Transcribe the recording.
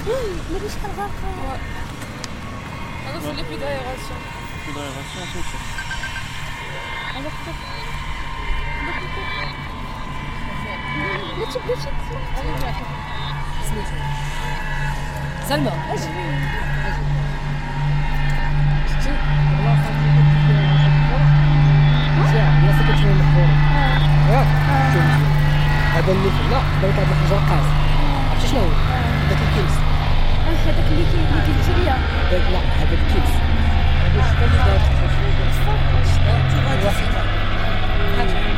ماشي شحال غارقه. انا في لي دايراسيون توصل. على خاطر بلاتي سلمى اجي هذا اللي في لا بغيت هاد الحجر قاص عرفتي شنو هو داك الكيس هذاك اللي قلتي لي داك لا هذا الكيس هذا الشتا اللي دار